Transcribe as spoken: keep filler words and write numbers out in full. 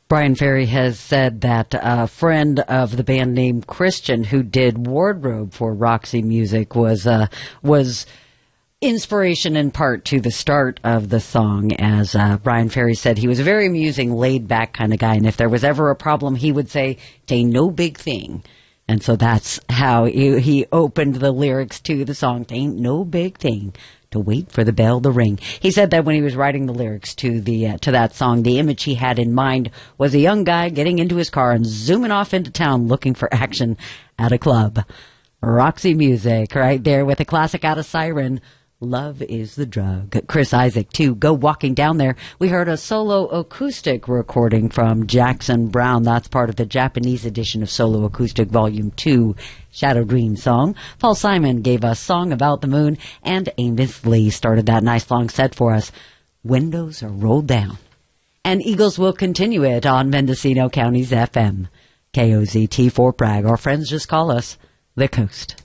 Brian Ferry has said that a friend of the band named Christian, who did wardrobe for Roxy Music, was uh, was inspiration in part to the start of the song. As uh, Brian Ferry said, he was a very amusing, laid-back kind of guy, and if there was ever a problem, he would say, "'Tain't no big thing." And so that's how he, he opened the lyrics to the song, "'Tain't no big thing to wait for the bell to ring." He said that when he was writing the lyrics to the uh, to that song, the image he had in mind was a young guy getting into his car and zooming off into town looking for action at a club. Roxy Music right there with a classic out of Siren, "Love is the Drug." Chris Isaak, too, "Go Walking Down There." We heard a solo acoustic recording from Jackson Browne. That's part of the Japanese edition of Solo Acoustic Volume two, Shadow Dream song. Paul Simon gave us Song About the Moon, and Amos Lee started that nice long set for us, Windows Are Rolled Down. And Eagles will continue it on Mendocino County's F M. K O Z T for Bragg. Our friends just call us The Coast.